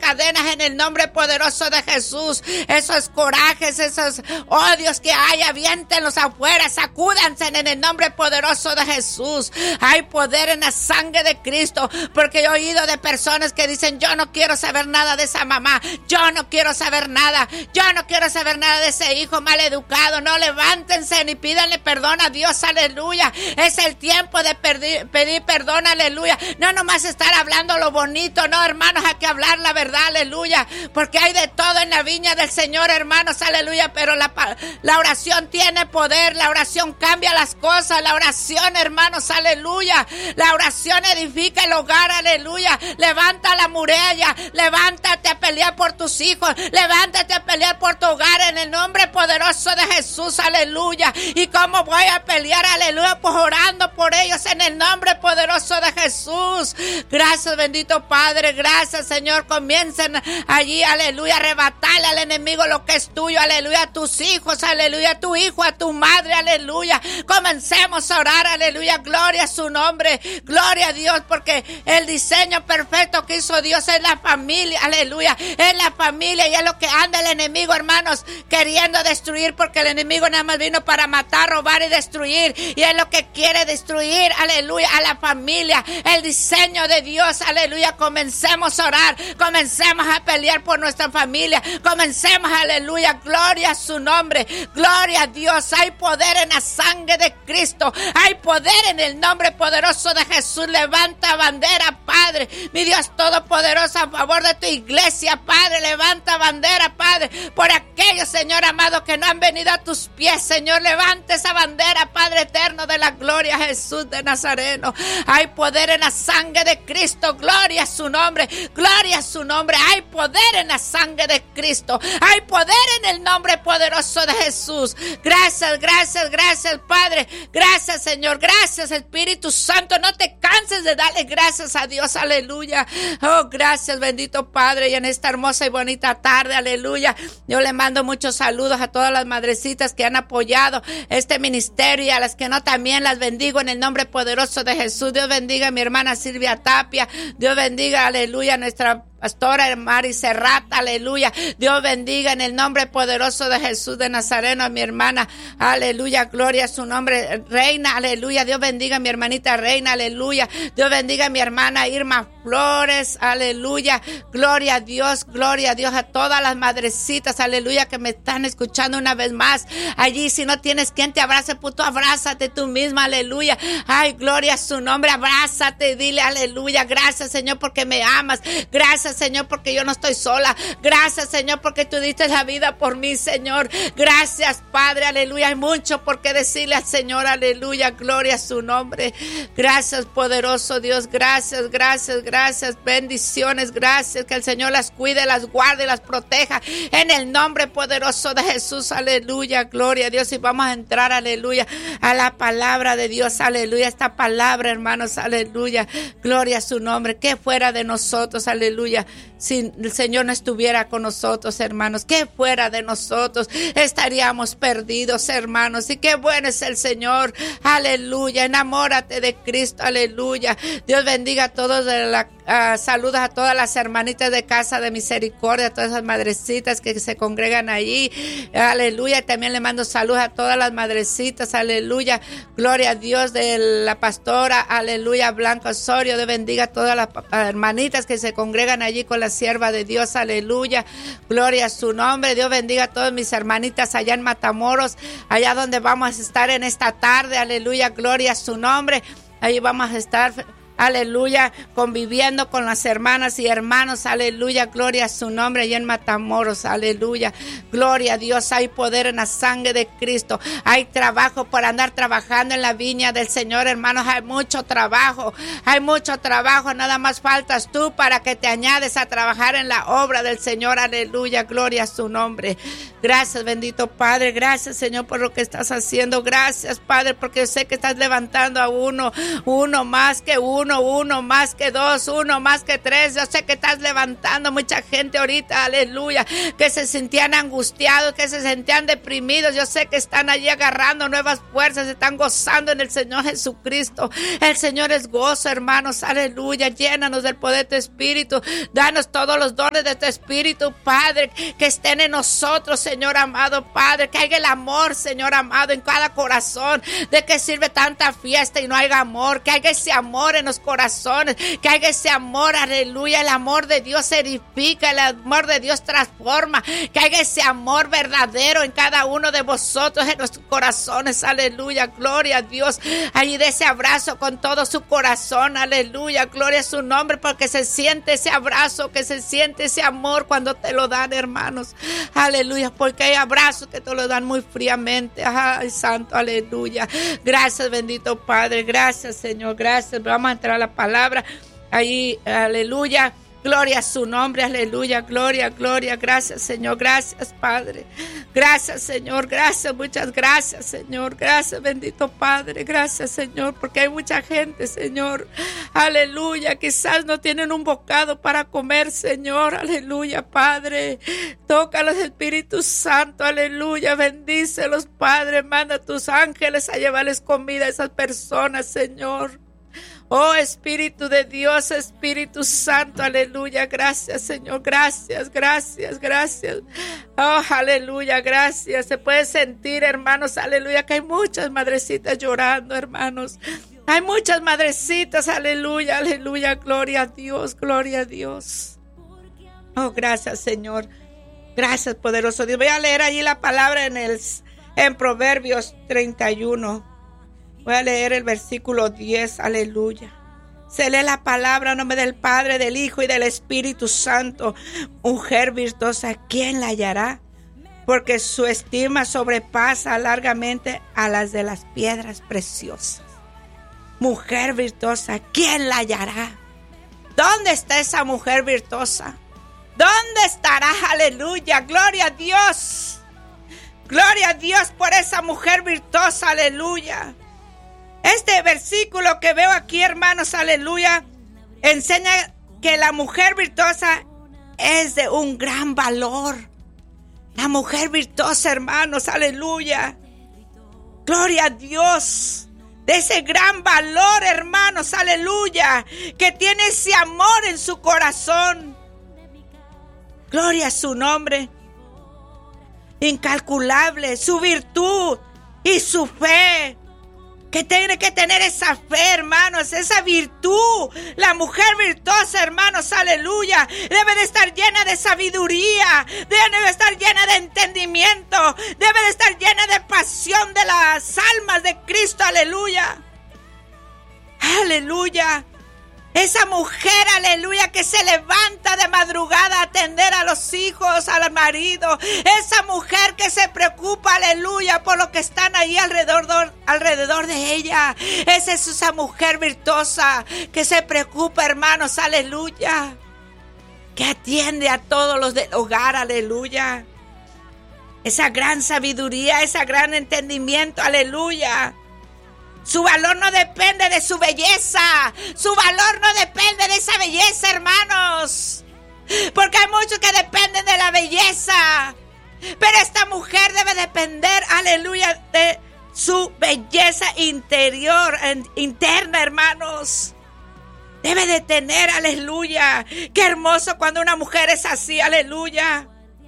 cadenas en el nombre poderoso de Jesús. Esos corajes, esos odios que hay, aviéntenlos afuera, sacúdanse en el nombre poderoso de Jesús. Hay poder en la sangre de Cristo, porque he oído de personas que dicen: yo no quiero saber nada de esa mamá, yo no quiero saber nada, yo no quiero saber nada de ese hijo mal educado. No, levántense ni pídanle perdón a Dios, aleluya. Es el tiempo de pedir perdón, aleluya. No nomás estar hablando lo bonito, no, hermanos, hay que hablar la verdad, aleluya, porque hay de todo en la viña del Señor, hermanos, aleluya. Pero la oración tiene poder, la oración cambia las cosas, la oración, hermanos, aleluya. La oración edifica el hogar, aleluya. Levanta la muralla, levántate a pelear por tus hijos, levántate a pelear por tu hogar en el nombre poderoso de Jesús, aleluya. ¿Y cómo voy a pelear, aleluya? Pues orando por ellos en el nombre poderoso de Jesús. Gracias, bendito Padre, gracias, Señor. Comiencen allí, aleluya, a arrebatarle al enemigo lo que es tuyo, aleluya, a tus hijos, aleluya, a tu hijo, a tu madre, aleluya. Comencemos a orar, aleluya, gloria a su nombre, gloria a Dios, porque el diseño perfecto que hizo Dios es la familia, aleluya, es la familia, y es lo que anda el enemigo, hermanos, queriendo destruir, porque el enemigo nada más vino para matar, robar y destruir, y es lo que quiere destruir, aleluya, a la familia, el diseño de Dios, aleluya. Comencemos a orar, comencemos a pelear por nuestra familia, comencemos, aleluya, gloria a su nombre, gloria a Dios. Hay poder en la sangre de Cristo, hay poder en el nombre poderoso de Jesús. Levanta bandera, Padre, mi Dios todopoderoso, a favor de tu iglesia, Padre. Levanta bandera, Padre, por aquellos, Señor amado, que no han venido a tus pies, Señor. Levanta esa bandera, Padre eterno de la gloria, Jesús de Nazareno. Hay poder en la sangre de Cristo, gloria a su nombre, gloria a su nombre. Hay poder en la sangre de Cristo, hay poder en el nombre poderoso de Jesús. Gracias, gracias, gracias, Padre. Gracias, Señor. Gracias, Espíritu Santo. No te canses de darle gracias a Dios, aleluya. Oh, gracias, bendito Padre. Y en esta hermosa y bonita tarde, aleluya, yo le mando muchos saludos a todas las madrecitas que han apoyado este ministerio, y a las que no, también las bendigo en el nombre poderoso de Jesús. Dios bendiga a mi hermana Silvia Tapia. Dios bendiga, aleluya, a nuestra pastora Mari Serrat, aleluya. Dios bendiga en el nombre poderoso de Jesús de Nazareno a mi hermana, aleluya, gloria a su nombre, Reina, aleluya. Dios bendiga a mi hermanita Reina, aleluya. Dios bendiga a mi hermana Irma Flores, aleluya, gloria a Dios, a todas las madrecitas, aleluya, que me están escuchando una vez más. Allí, si no tienes quien te abrace, pues tú abrázate tú misma, aleluya. Ay, gloria a su nombre, abrázate, dile aleluya. Gracias, Señor, porque me amas. Gracias, Señor, porque yo no estoy sola. Gracias, Señor, porque tú diste la vida por mí, Señor. Gracias, Padre, aleluya. Hay mucho por qué decirle al Señor, aleluya, gloria a su nombre. Gracias, poderoso Dios, gracias, gracias, gracias, bendiciones, gracias, que el Señor las cuide, las guarde, las proteja, en el nombre poderoso de Jesús, aleluya, gloria a Dios. Y vamos a entrar, aleluya, a la palabra de Dios, aleluya, esta palabra, hermanos, aleluya, gloria a su nombre. Que fuera de nosotros, aleluya, si el Señor no estuviera con nosotros, hermanos, que fuera de nosotros, estaríamos perdidos, hermanos. Y qué bueno es el Señor, aleluya. Enamórate de Cristo, aleluya. Dios bendiga a todos de la saludos a todas las hermanitas de Casa de Misericordia, a todas esas madrecitas que se congregan allí, aleluya. También le mando saludos a todas las madrecitas, aleluya, gloria a Dios, de la pastora, aleluya, Blanca Osorio. Dios bendiga a todas las hermanitas que se congregan allí con la sierva de Dios, aleluya, gloria a su nombre. Dios bendiga a todas mis hermanitas allá en Matamoros, allá donde vamos a estar en esta tarde, aleluya, gloria a su nombre. Ahí vamos a estar, aleluya, conviviendo con las hermanas y hermanos, aleluya, gloria a su nombre, y en Matamoros, aleluya, gloria a Dios. Hay poder en la sangre de Cristo, hay trabajo para andar trabajando en la viña del Señor, hermanos. Hay mucho trabajo, nada más faltas tú para que te añades a trabajar en la obra del Señor, aleluya, gloria a su nombre. Gracias, bendito Padre, gracias, Señor, por lo que estás haciendo. Gracias, Padre, porque yo sé que estás levantando a uno más que uno, uno más que dos, uno más que tres. Yo sé que estás levantando mucha gente ahorita, aleluya, que se sentían angustiados, que se sentían deprimidos. Yo sé que están allí agarrando nuevas fuerzas, están gozando en el Señor Jesucristo. El Señor es gozo, hermanos, aleluya. Llénanos del poder de tu Espíritu. Danos todos los dones de tu Espíritu, Padre, que estén en nosotros, Señor amado, Padre. Que haya el amor, Señor amado, en cada corazón. ¿De qué sirve tanta fiesta y no haya amor? Que haya ese amor en los corazones, que haya ese amor, aleluya. El amor de Dios edifica, el amor de Dios transforma. Que haya ese amor verdadero en cada uno de vosotros, en nuestros corazones, aleluya. Gloria a Dios. Allí de ese abrazo con todo su corazón, aleluya. Gloria a su nombre, porque se siente ese abrazo, que se siente ese amor cuando te lo dan, hermanos. Aleluya, porque hay abrazos que te lo dan muy fríamente. Ay, santo, aleluya. Gracias, bendito Padre. Gracias, Señor. Gracias. Vamos a entrar a la palabra. Ahí, aleluya. Gloria a su nombre, aleluya, gloria, gloria. Gracias, Señor, gracias, Padre. Gracias, Señor, gracias, muchas gracias, Señor. Gracias, bendito Padre, gracias, Señor, porque hay mucha gente, Señor. Aleluya, quizás no tienen un bocado para comer, Señor. Aleluya, Padre. Tócalos, Espíritu Santo, aleluya. Bendícelos, Padre. Manda a tus ángeles a llevarles comida a esas personas, Señor. Oh, Espíritu de Dios, Espíritu Santo, aleluya, gracias, Señor, gracias, gracias, gracias. Oh, aleluya, gracias. Se puede sentir, hermanos, aleluya, que hay muchas madrecitas llorando, hermanos. Hay muchas madrecitas, aleluya, aleluya, gloria a Dios, gloria a Dios. Oh, gracias, Señor. Gracias, poderoso Dios. Voy a leer allí la palabra en Proverbios 31. Voy a leer el versículo 10, aleluya. Se lee la palabra en nombre del Padre, del Hijo y del Espíritu Santo. Mujer virtuosa, ¿quién la hallará? Porque su estima sobrepasa largamente a las de las piedras preciosas. Mujer virtuosa, ¿quién la hallará? ¿Dónde está esa mujer virtuosa? ¿Dónde estará? Aleluya, gloria a Dios. Gloria a Dios por esa mujer virtuosa, aleluya. Este versículo que veo aquí, hermanos, aleluya, enseña que la mujer virtuosa es de un gran valor. La mujer virtuosa, hermanos, aleluya. Gloria a Dios. De ese gran valor, hermanos, aleluya, que tiene ese amor en su corazón. Gloria a su nombre. Incalculable, su virtud y su fe. Que tiene que tener esa fe, hermanos, esa virtud. La mujer virtuosa, hermanos, aleluya, debe de estar llena de sabiduría, debe de estar llena de entendimiento, debe de estar llena de pasión de las almas de Cristo, aleluya. Aleluya. Esa mujer, aleluya, que se levanta de madrugada a atender a los hijos, al marido. Esa mujer que se preocupa, aleluya, por lo que están ahí alrededor de ella. Esa es esa mujer virtuosa que se preocupa, hermanos, aleluya. Que atiende a todos los del hogar, aleluya. Esa gran sabiduría, ese gran entendimiento, aleluya. Su valor no depende de su belleza. Su valor no depende de esa belleza, hermanos. Porque hay muchos que dependen de la belleza. Pero esta mujer debe depender, aleluya, de su belleza interna, hermanos. Debe de tener, aleluya. Qué hermoso cuando una mujer es así, aleluya.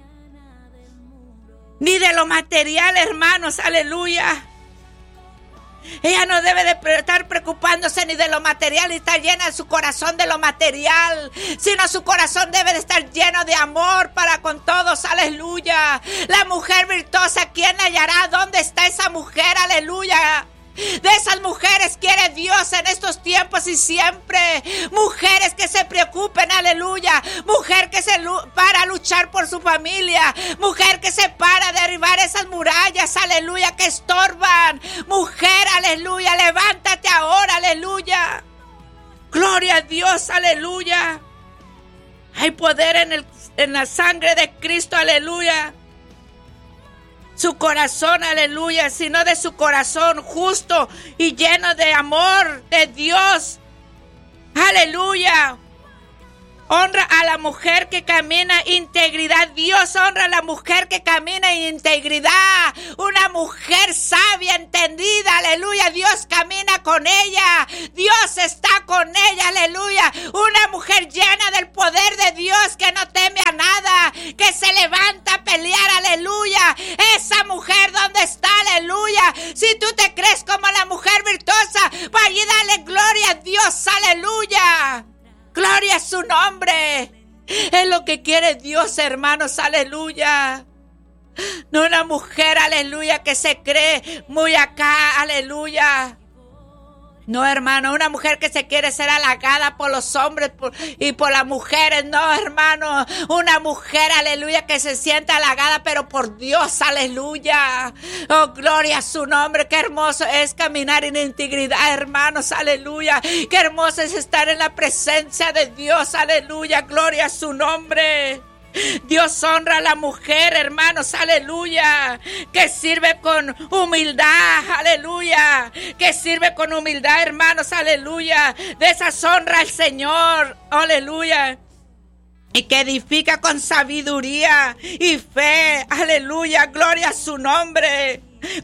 Ni de lo material, hermanos, aleluya. Ella no debe de estar preocupándose ni de lo material y estar llena de su corazón de lo material, sino su corazón debe de estar lleno de amor para con todos, aleluya. La mujer virtuosa, ¿quién hallará? ¿Dónde está esa mujer? Aleluya. De esas mujeres quiere Dios en estos tiempos y siempre. Mujeres que se preocupen, aleluya. Mujer que se para a luchar por su familia. Mujer que se para a derribar esas murallas, aleluya, que estorban. Mujer, aleluya, levántate ahora, aleluya. Gloria a Dios, aleluya. Hay poder en la sangre de Cristo, aleluya. Su corazón, aleluya, sino de su corazón justo y lleno de amor de Dios. Aleluya. Honra a la mujer que camina en integridad. Dios honra a la mujer que camina en integridad. Una mujer sabia, entendida. Aleluya. Dios camina con ella. Dios está con ella. Aleluya. Una mujer llena del poder de Dios que no teme a nada. Que se levanta a pelear. Aleluya. Esa mujer, ¿dónde está? Aleluya. Si tú te crees como la mujer virtuosa, pues allí dale gloria a Dios. Aleluya. Gloria a su nombre. Es lo que quiere Dios, hermanos. Aleluya. No una mujer, aleluya, que se cree muy acá. Aleluya. No, hermano, una mujer que se quiere ser halagada por los hombres y por las mujeres. No, hermano, una mujer, aleluya, que se sienta halagada, pero por Dios, aleluya. Oh, gloria a su nombre. Qué hermoso es caminar en integridad, hermanos, aleluya. Qué hermoso es estar en la presencia de Dios, aleluya. Gloria a su nombre. Dios honra a la mujer, hermanos, aleluya, que sirve con humildad, aleluya, que sirve con humildad, hermanos, aleluya, deshonra al Señor, aleluya, y que edifica con sabiduría y fe, aleluya, gloria a su nombre,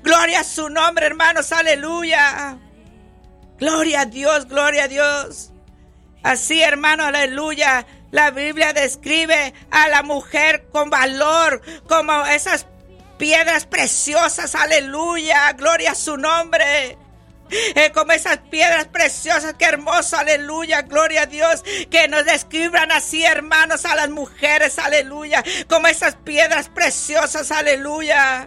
hermanos, aleluya, gloria a Dios, gloria a Dios. Así, hermano, aleluya. La Biblia describe a la mujer con valor, como esas piedras preciosas, aleluya, gloria a su nombre. Como esas piedras preciosas, qué hermoso, aleluya, gloria a Dios, que nos describan así, hermanos, a las mujeres, aleluya, como esas piedras preciosas, aleluya.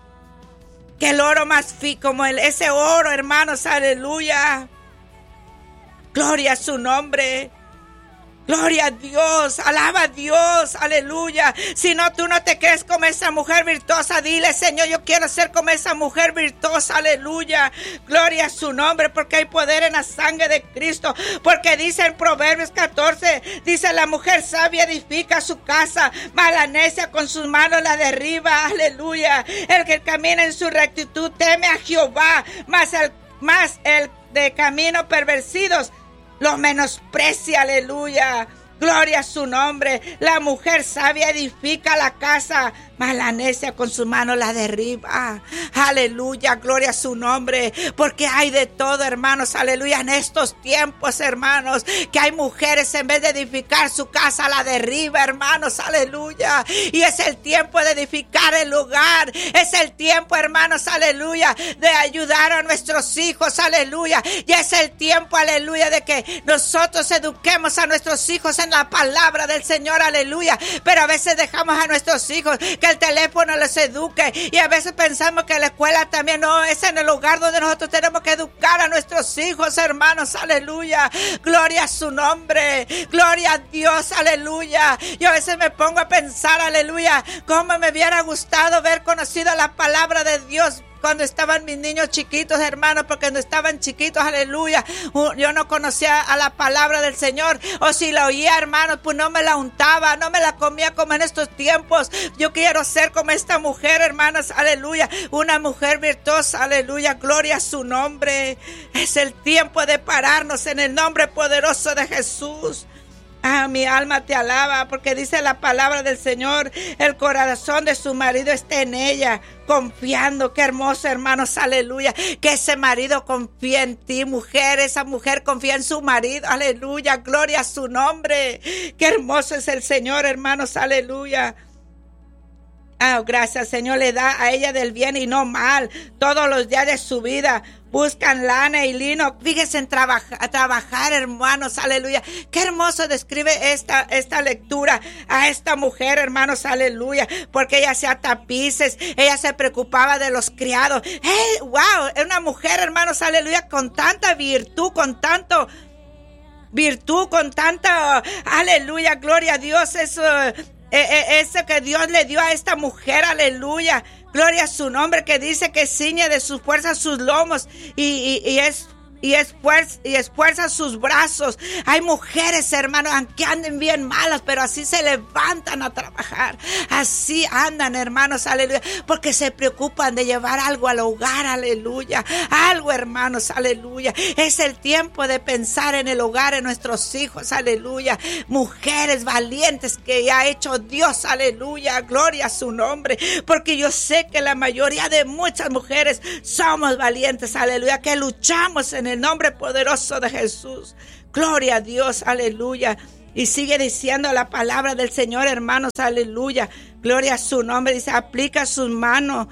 Que el oro más como ese oro, hermanos, aleluya. Gloria a su nombre. Gloria a Dios, alaba a Dios, aleluya. Si no, tú no te crees como esa mujer virtuosa, dile, Señor, yo quiero ser como esa mujer virtuosa, aleluya. Gloria a su nombre, porque hay poder en la sangre de Cristo. Porque dice en Proverbios 14, dice, la mujer sabia edifica su casa, mas la necia con sus manos la derriba, aleluya. El que camina en su rectitud teme a Jehová, mas el de camino pervertidos lo menosprecia, aleluya. Gloria a su nombre. La mujer sabia edifica la casa, mas la necia con su mano la derriba. Aleluya, gloria a su nombre. Porque hay de todo, hermanos, aleluya. En estos tiempos, hermanos, que hay mujeres en vez de edificar su casa, la derriba, hermanos, aleluya. Y es el tiempo de edificar el hogar. Es el tiempo, hermanos, aleluya, de ayudar a nuestros hijos, aleluya. Y es el tiempo, aleluya, de que nosotros eduquemos a nuestros hijos en la palabra del Señor, aleluya. Pero a veces dejamos a nuestros hijos que el teléfono les eduque, y a veces pensamos que la escuela también. No, es en el lugar donde nosotros tenemos que educar a nuestros hijos, hermanos, aleluya. Gloria a su nombre, gloria a Dios, aleluya. Yo a veces me pongo a pensar, aleluya, cómo me hubiera gustado haber conocido la palabra de Dios cuando estaban mis niños chiquitos, hermanos, porque cuando estaban chiquitos, aleluya, yo no conocía a la palabra del Señor, o si la oía, hermanos, pues no me la untaba, no me la comía como en estos tiempos. Yo quiero ser como esta mujer, hermanas, aleluya, una mujer virtuosa, aleluya, gloria a su nombre. Es el tiempo de pararnos en el nombre poderoso de Jesús. Ah, mi alma te alaba, porque dice la palabra del Señor, el corazón de su marido está en ella, confiando. Qué hermoso, hermanos, aleluya, que ese marido confía en ti, mujer, esa mujer confía en su marido, aleluya, gloria a su nombre. Qué hermoso es el Señor, hermanos, aleluya. Ah, gracias, Señor, le da a ella del bien y no mal todos los días de su vida. Buscan lana y lino. Fíjense en trabajar, hermanos, aleluya. Qué hermoso describe esta lectura a esta mujer, hermanos, aleluya. Porque ella hacía tapices, ella se preocupaba de los criados. ¡Hey, wow! Es una mujer, hermanos, aleluya, con tanta virtud, con tanta, aleluya, gloria a Dios, eso que Dios le dio a esta mujer, aleluya, gloria a su nombre, que dice que ciñe de sus fuerzas sus lomos y es y esfuerza sus brazos. Hay mujeres, hermanos, aunque anden bien malas, pero así se levantan a trabajar. Así andan, hermanos, aleluya, porque se preocupan de llevar algo al hogar, aleluya. Algo, hermanos, aleluya. Es el tiempo de pensar en el hogar, en nuestros hijos, aleluya. Mujeres valientes que ha hecho Dios, aleluya. Gloria a su nombre, porque yo sé que la mayoría de muchas mujeres somos valientes, aleluya, que luchamos en el nombre poderoso de Jesús. Gloria a Dios, aleluya. Y sigue diciendo la palabra del Señor, hermanos, aleluya. Gloria a su nombre. Dice, aplica su mano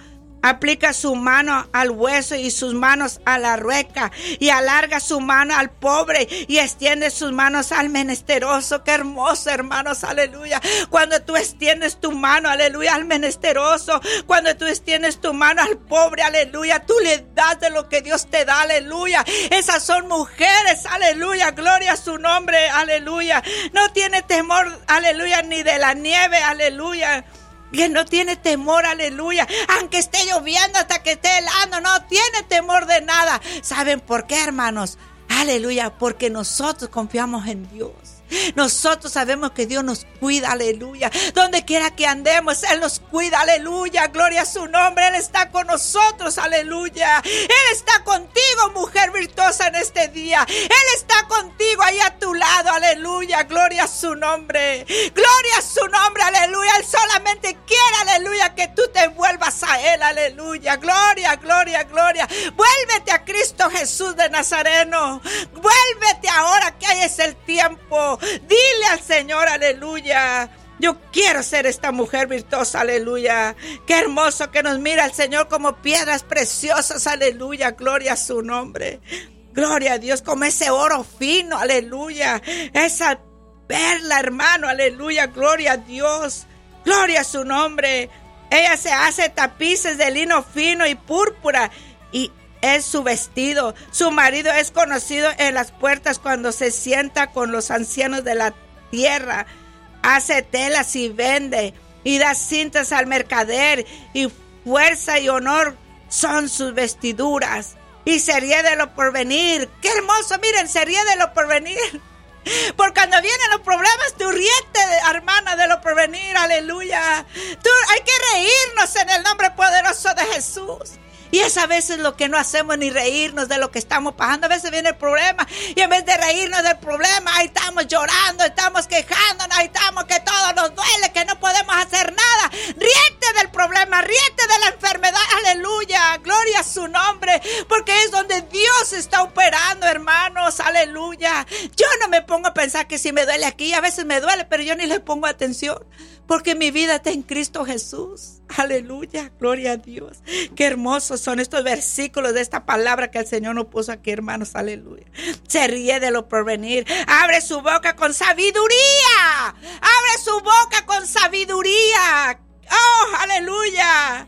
al hueso y sus manos a la rueca, y alarga su mano al pobre y extiende sus manos al menesteroso. Qué hermoso, hermanos, aleluya. Cuando tú extiendes tu mano, aleluya, al menesteroso, cuando tú extiendes tu mano al pobre, aleluya, tú le das de lo que Dios te da, aleluya. Esas son mujeres, aleluya, gloria a su nombre, aleluya. No tiene temor, aleluya, ni de la nieve, aleluya. Que no tiene temor, aleluya, aunque esté lloviendo, hasta que esté helando, no tiene temor de nada. ¿Saben por qué, hermanos? Aleluya, porque nosotros confiamos en Dios. Nosotros sabemos que Dios nos cuida, aleluya. Donde quiera que andemos, Él nos cuida, aleluya. Gloria a su nombre, Él está con nosotros, aleluya. Él está contigo, mujer virtuosa, en este día. Él está contigo ahí a tu lado, aleluya. Gloria a su nombre, gloria a su nombre, aleluya. Él solamente quiere, aleluya, que tú te vuelvas a Él, aleluya. Gloria, gloria, gloria. Vuélvete a Cristo Jesús de Nazareno. Vuélvete ahora que es el tiempo. Dile al Señor, aleluya, yo quiero ser esta mujer virtuosa, aleluya. Qué hermoso que nos mira el Señor como piedras preciosas, aleluya. Gloria a su nombre. Gloria a Dios, como ese oro fino, aleluya. Esa perla, hermano, aleluya. Gloria a Dios. Gloria a su nombre. Ella se hace tapices de lino fino y púrpura, y es su vestido. Su marido es conocido en las puertas cuando se sienta con los ancianos de la tierra. Hace telas y vende, y da cintas al mercader, y fuerza y honor son sus vestiduras. Y se ríe de lo porvenir. ¡Qué hermoso! Miren, se ríe de lo porvenir. Porque cuando vienen los problemas, tú ríete, hermana, de lo porvenir, aleluya. Hay que reírnos en el nombre poderoso de Jesús. Y es a veces lo que no hacemos, ni reírnos de lo que estamos pasando. A veces viene el problema y en vez de reírnos del problema, ahí estamos llorando, estamos quejándonos, ahí estamos que todo nos duele, que no podemos hacer nada. Ríete del problema, ríete de la enfermedad, aleluya, gloria a su nombre, porque es donde Dios está operando, hermanos, aleluya. Yo no me pongo a pensar que si me duele aquí, a veces me duele, pero yo ni le pongo atención, porque mi vida está en Cristo Jesús. Aleluya, gloria a Dios. Qué hermosos son estos versículos de esta palabra que el Señor nos puso aquí, hermanos, aleluya. Se ríe de lo porvenir. Abre su boca con sabiduría. Abre su boca con sabiduría. Oh, aleluya.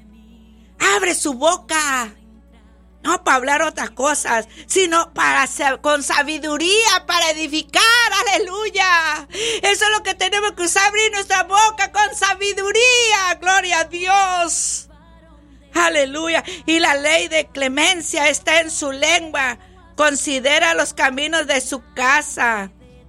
Abre su boca. No para hablar otras cosas, sino con sabiduría, para edificar, aleluya. Eso es lo que tenemos que usar, abrir nuestra boca con sabiduría, gloria a Dios. Aleluya. Y la ley de clemencia está en su lengua. Considera los caminos de su casa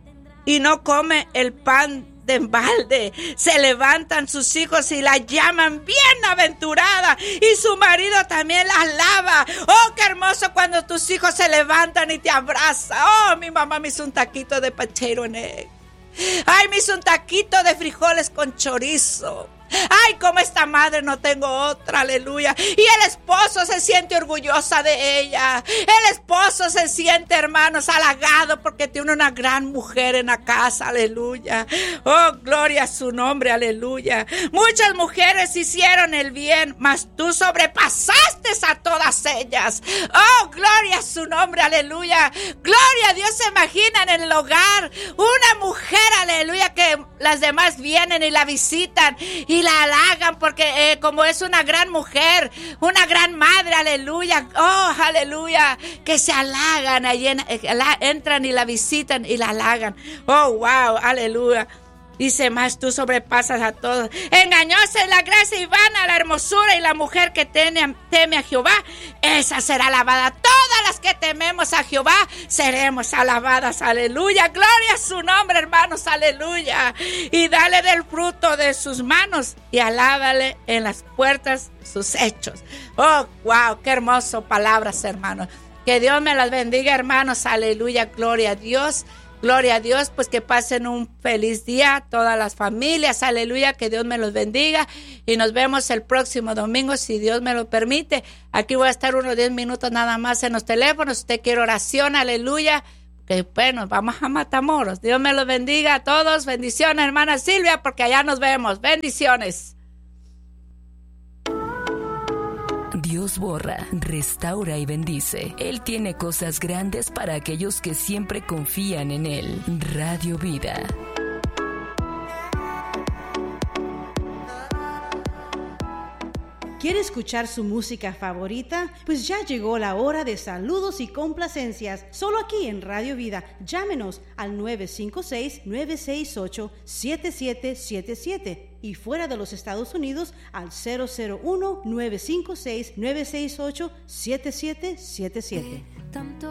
y no come el pan de embalde. Se levantan sus hijos y la llaman bienaventurada, y su marido también la alaba. Oh, qué hermoso cuando tus hijos se levantan y te abrazan. Oh, mi mamá me hizo un taquito de potato and egg. Ay, me hizo un taquito de frijoles con chorizo. Ay, como esta madre no tengo otra, aleluya. Y el esposo se siente orgullosa de ella. El esposo se siente, hermanos, halagado porque tiene una gran mujer en la casa, aleluya. Oh, gloria a su nombre, aleluya. Muchas mujeres hicieron el bien, mas tú sobrepasaste a todas ellas. Oh, gloria a su nombre, aleluya. Gloria a Dios. Se imaginan en el hogar una mujer, aleluya, que las demás vienen y la visitan y la halagan porque como es una gran mujer, una gran madre, aleluya. Oh, aleluya, que se halagan, allí entran y la visitan y la halagan. Oh, wow, aleluya. Dice, más tú sobrepasas a todos. Engañosa es la gracia y vana la hermosura, y la mujer que teme a Jehová, esa será alabada. Todas las que tememos a Jehová seremos alabadas. Aleluya. Gloria a su nombre, hermanos. Aleluya. Y dale del fruto de sus manos y alábale en las puertas sus hechos. Oh, wow, qué hermoso palabras, hermanos. Que Dios me las bendiga, hermanos. Aleluya. Gloria a Dios. Gloria a Dios, pues que pasen un feliz día todas las familias, aleluya, que Dios me los bendiga y nos vemos el próximo domingo si Dios me lo permite. Aquí voy a estar unos 10 minutos nada más en los teléfonos, si usted quiere oración, aleluya, que bueno, vamos a Matamoros. Dios me los bendiga a todos, bendiciones hermana Silvia, porque allá nos vemos, bendiciones. Dios borra, restaura y bendice. Él tiene cosas grandes para aquellos que siempre confían en Él. Radio Vida. ¿Quiere escuchar su música favorita? Pues ya llegó la hora de saludos y complacencias. Solo aquí en Radio Vida. Llámenos al 956-968-7777 y fuera de los Estados Unidos al 001-956-968-7777.